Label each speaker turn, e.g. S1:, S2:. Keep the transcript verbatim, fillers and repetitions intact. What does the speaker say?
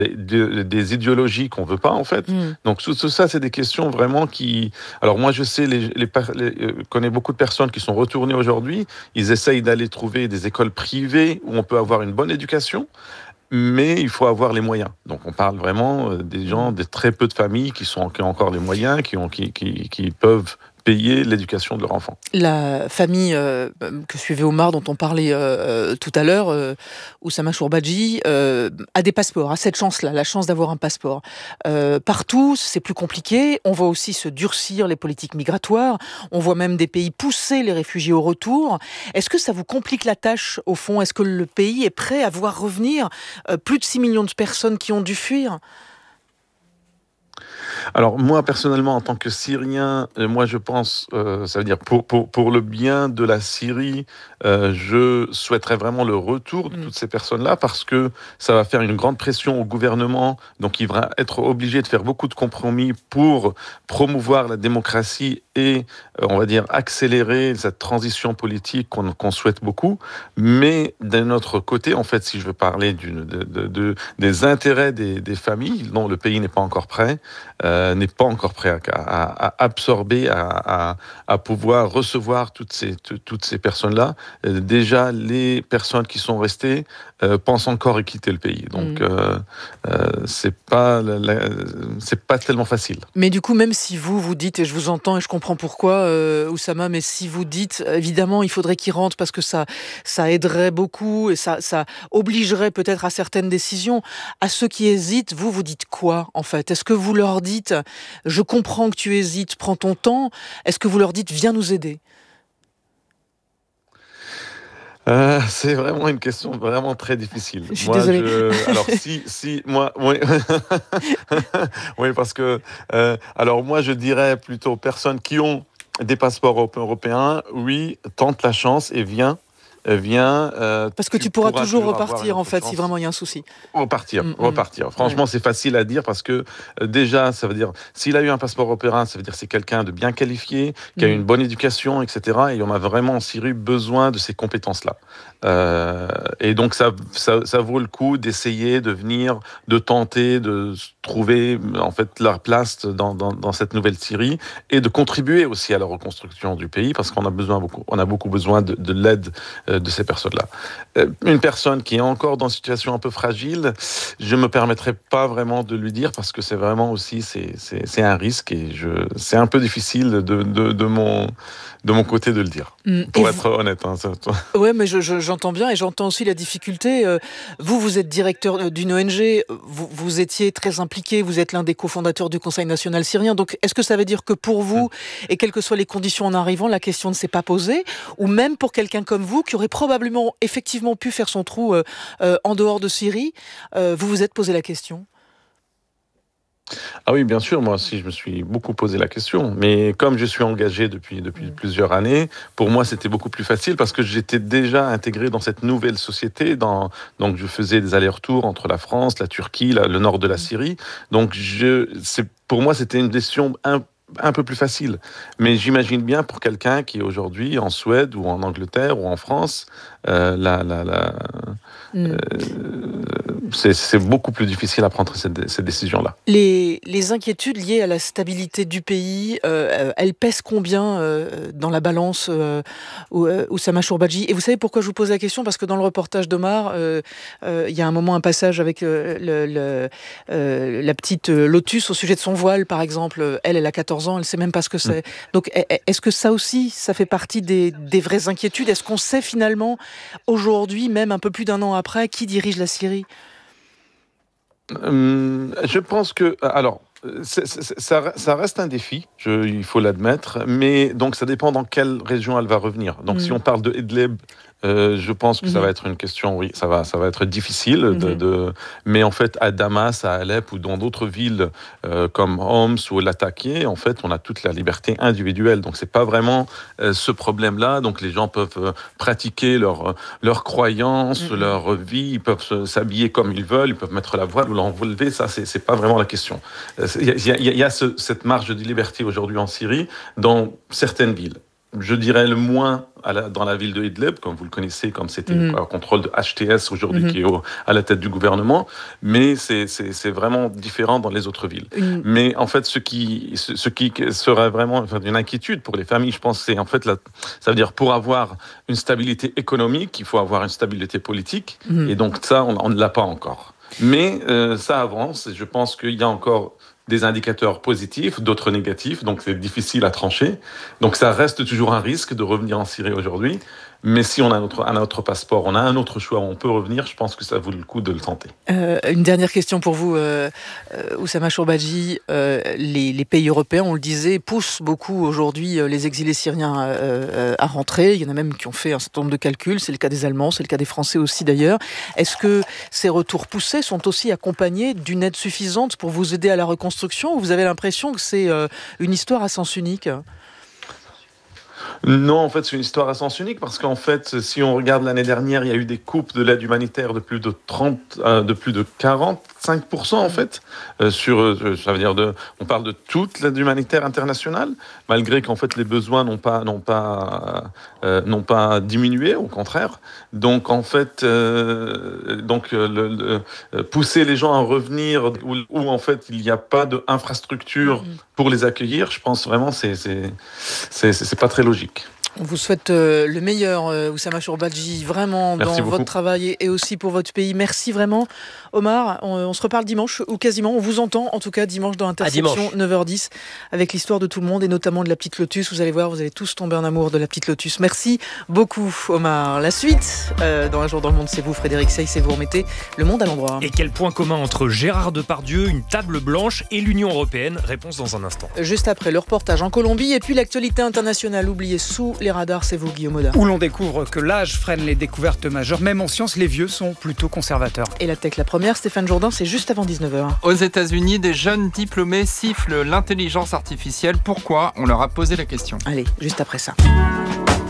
S1: des, des idéologies qu'on veut pas en fait.
S2: Mmh.
S1: Donc tout, tout ça, c'est des questions vraiment qui. Alors moi, je sais, les, les, les, euh, connais beaucoup de personnes qui sont retournées aujourd'hui. Ils essayent d'aller trouver des écoles privées où on peut avoir une bonne éducation, mais il faut avoir les moyens. Donc on parle vraiment euh, des gens,
S2: Mmh.
S1: des très peu de familles qui sont qui ont encore les moyens, qui ont qui qui, qui peuvent payer l'éducation de leur enfant.
S2: La famille euh, que suivait Omar, dont on parlait euh, euh, tout à l'heure, euh, Oussama Chourbaji, euh, a des passeports, a cette chance-là, la chance d'avoir un passeport. Euh, partout, c'est plus compliqué. On voit aussi se durcir les politiques migratoires. On voit même des pays pousser les réfugiés au retour. Est-ce que ça vous complique la tâche, au fond? Est-ce que le pays est prêt à voir revenir euh, plus de six millions de personnes qui ont dû fuir?
S1: Alors moi personnellement en tant que Syrien, euh, moi je pense, euh, ça veut dire pour, pour, pour le bien de la Syrie, euh, je souhaiterais vraiment le retour de
S2: Mm.
S1: toutes ces personnes-là parce que ça va faire une grande pression au gouvernement, donc il va être obligé de faire beaucoup de compromis pour promouvoir la démocratie et euh, on va dire accélérer cette transition politique qu'on, qu'on souhaite beaucoup. Mais d'un autre côté, en fait, si je veux parler d'une, de, de, de, des intérêts des, des familles dont le pays n'est pas encore prêt, euh, n'est pas encore prêt à, à, à absorber, à, à, à pouvoir recevoir toutes ces, toutes ces personnes-là. Euh, déjà, les personnes qui sont restées euh, pensent encore y quitter le pays. Donc,
S2: Mm.
S1: euh, euh, c'est pas, la, la, c'est pas tellement facile.
S2: Mais du coup, même si vous, vous dites, et je vous entends et je comprends pourquoi, euh, Oussama, mais si vous dites, évidemment, il faudrait qu'ils rentrent parce que ça, ça aiderait beaucoup et ça, ça obligerait peut-être à certaines décisions. À ceux qui hésitent, vous, vous dites quoi, en fait? Est-ce que vous leur dites, je comprends que tu hésites, prends ton temps? Est-ce que vous leur dites, viens nous aider?
S1: Euh, c'est vraiment une question vraiment très difficile.
S2: Je suis
S1: Moi,
S2: désolée.
S1: je, alors si, si, moi, oui, oui, parce que, euh, alors moi, je dirais plutôt aux personnes qui ont des passeports européens, oui, tente la chance et viens, euh, viens. Euh,
S2: Parce que
S1: tu
S2: tu pourras
S1: pourras
S2: toujours
S1: toujours avoir une
S2: repartir, en
S1: autre
S2: fait, si
S1: chance.
S2: vraiment il y a un souci.
S1: Repartir,
S2: Mm, mm.
S1: repartir.
S2: Ouais.
S1: Franchement, c'est facile à dire parce que euh, déjà, ça veut dire, s'il a eu un passeport européen, ça veut dire que c'est quelqu'un de bien qualifié, qui a
S2: Mm.
S1: une bonne éducation, et cetera. Et on a vraiment en Syrie besoin de ces compétences-là. Euh, et donc, ça, ça, ça vaut le coup d'essayer de venir, de tenter de trouver en fait leur place dans, dans, dans cette nouvelle Syrie et de contribuer aussi à la reconstruction du pays parce qu'on a besoin beaucoup, on a beaucoup besoin de, de l'aide euh, de ces personnes-là. Euh, une personne qui est encore dans une situation un peu fragile, je me permettrai pas vraiment de lui dire parce que c'est vraiment aussi c'est, c'est, c'est un risque et je, c'est un peu difficile de, de, de, mon, de mon côté de le dire.
S2: Mm.
S1: Pour
S2: Et
S1: être
S2: vous...
S1: honnête. Hein, ça...
S2: Ouais, mais je, je, j'entends bien et j'entends aussi la difficulté. Euh, vous, vous êtes directeur d'une O N G, vous, vous étiez très impliqué, vous êtes l'un des cofondateurs du Conseil national syrien. Donc, est-ce que ça veut dire que pour vous, et quelles que soient les conditions en arrivant, la question ne s'est pas posée? Ou même pour quelqu'un comme vous, qui aurait probablement effectivement pu faire son trou euh, euh, en dehors de Syrie, euh, vous vous êtes posé la question?
S1: Ah oui, bien sûr, moi aussi, je me suis beaucoup posé la question. Mais comme je suis engagé depuis, depuis
S2: Mm.
S1: plusieurs années, pour moi, c'était beaucoup plus facile parce que j'étais déjà intégré dans cette nouvelle société. Dans, donc, je faisais des allers-retours entre la France, la Turquie, la, le nord de la Syrie. Donc, je, c'est, pour moi, c'était une décision un, un peu plus facile. Mais j'imagine bien pour quelqu'un qui est aujourd'hui en Suède ou en Angleterre ou en France, euh, la, la, la,
S2: Mm.
S1: euh, c'est, c'est beaucoup plus difficile à prendre cette, cette décision-là.
S2: Les, les inquiétudes liées à la stabilité du pays, euh, elles pèsent combien euh, dans la balance, euh, euh, Oussama Chourbaji? Et vous savez pourquoi je vous pose la question? Parce que dans le reportage d'Omar, euh, euh, il y a un moment, un passage avec euh, le, le, euh, la petite Lotus au sujet de son voile, par exemple. Elle, elle a quatorze ans, elle ne sait même pas ce que c'est. Donc, est-ce que ça aussi, ça fait partie des, des vraies inquiétudes? Est-ce qu'on sait finalement, aujourd'hui, même un peu plus d'un an après, qui dirige la Syrie?
S1: Hum, je pense que, alors, c'est- c'est- ça, ça reste un défi, je- il faut l'admettre, mais donc ça dépend dans quelle région elle va revenir. Donc si
S2: Mm.
S1: on parle de Idlib, euh, je pense que ça
S2: Mhm.
S1: va être une question, oui, ça va, ça va être difficile, de,
S2: Mhm.
S1: de- mais en fait à Damas, à Alep ou dans d'autres villes euh, comme Homs ou Latakia, en fait on a toute la liberté individuelle. Donc c'est pas vraiment euh, ce problème-là. Donc les gens peuvent euh, pratiquer leur leurs croyances,
S2: Mhm.
S1: leur vie, ils peuvent se- s'habiller comme ils veulent, ils peuvent mettre la voile ou l'enlever. Ça c'est c'est pas vraiment la question. Il y a, il y a- il y a ce- cette marge de liberté aujourd'hui en Syrie dans certaines villes. je dirais le moins à la, dans la ville de Idlib, comme vous le connaissez, comme c'était mmh. le contrôle de H T S aujourd'hui mmh. qui est au, à la tête du gouvernement, mais c'est, c'est, c'est vraiment différent dans les autres villes. Mmh. Mais en fait, ce qui, ce, ce qui serait vraiment enfin, une inquiétude pour les familles, je pense, c'est en fait, la, ça veut dire pour avoir une stabilité économique, il faut avoir une stabilité politique, mmh. et donc ça, on, on ne l'a pas encore. Mais euh, ça avance, et je pense qu'il y a encore des indicateurs positifs, d'autres négatifs, donc c'est difficile à trancher. Donc ça reste toujours un risque de revenir en Syrie aujourd'hui, mais si on a notre, un autre passeport, on a un autre choix, on peut revenir, je pense que ça vaut le coup de le tenter.
S2: Euh, une dernière question pour vous, euh, euh, Oussama Shorbagy. Euh, les, les pays européens, on le disait, poussent beaucoup aujourd'hui euh, les exilés syriens euh, à rentrer. Il y en a même qui ont fait un certain nombre de calculs, c'est le cas des Allemands, c'est le cas des Français aussi d'ailleurs. Est-ce que ces retours poussés sont aussi accompagnés d'une aide suffisante pour vous aider à la reconstruction, ou vous avez l'impression que c'est euh, une histoire à sens unique ?
S1: Non, en fait, c'est une histoire à sens unique parce qu'en fait, si on regarde l'année dernière, il y a eu des coupes de l'aide humanitaire de plus de trente, euh, de plus de quarante-cinq pour cent en fait. Euh, sur, euh, ça veut dire de, on parle de toute l'aide humanitaire internationale, malgré qu'en fait les besoins n'ont pas, n'ont pas, euh, n'ont pas diminué, au contraire. Donc en fait, euh, donc euh, le, le, pousser les gens à revenir où, où en fait il n'y a pas d'infrastructure pour les accueillir, je pense vraiment c'est c'est c'est, c'est, c'est pas très logique.
S2: On vous souhaite euh, le meilleur, euh, Oussama Shorbagy, vraiment Merci dans beaucoup. Votre travail et aussi pour votre pays. Merci vraiment, Omar. On, on se reparle dimanche, ou quasiment. On vous entend, en tout cas, dimanche dans Interception, neuf heures dix, avec l'histoire de tout le monde et notamment de la petite Lotus. Vous allez voir, vous allez tous tomber en amour de la petite Lotus. Merci beaucoup, Omar. La suite, euh, dans Un jour dans le monde, c'est vous, Frédéric Seyss, et vous remettez le monde à l'endroit.
S3: Et quel point commun entre Gérard Depardieu, une table blanche et l'Union européenne ? Réponse dans un instant.
S2: Juste après le reportage en Colombie et puis l'actualité internationale oubliée sous les radars, c'est vous, Guillaume Audin.
S4: Où l'on découvre que l'âge freine les découvertes majeures. Même en sciences, les vieux sont plutôt conservateurs.
S2: Et la tech, la première, Stéphane Jourdain, c'est juste avant dix-neuf heures.
S5: Aux États-Unis, des jeunes diplômés sifflent l'intelligence artificielle. Pourquoi ? On leur a posé la question.
S2: Allez, juste après ça.